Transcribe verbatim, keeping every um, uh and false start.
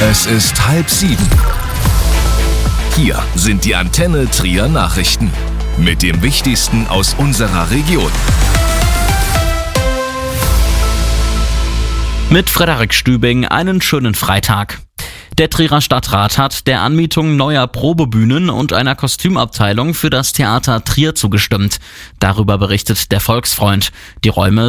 Es ist halb sieben. Hier sind die Antenne Trier Nachrichten mit dem Wichtigsten aus unserer Region. Mit Frederik Stübing einen schönen Freitag. Der Trierer Stadtrat hat der Anmietung neuer Probebühnen und einer Kostümabteilung für das Theater Trier zugestimmt. Darüber berichtet der Volksfreund. Die Räume